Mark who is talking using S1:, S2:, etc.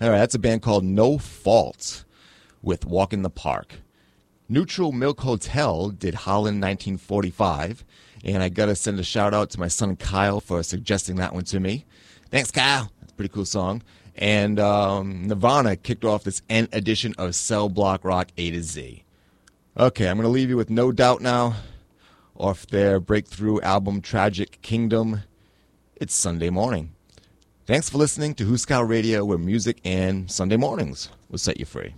S1: All right, that's a band called No Fault with Walk in the Park. Neutral Milk Hotel did Holland 1945, and I got to send a shout-out to my son Kyle for suggesting that one to me. Thanks, Kyle. That's a pretty cool song. And Nirvana kicked off this N edition of Cell Block Rock A to Z. Okay, I'm going to leave you with No Doubt now, off their breakthrough album Tragic Kingdom. It's Sunday morning. Thanks for listening to Hooskow Radio, where music and Sunday mornings will set you free.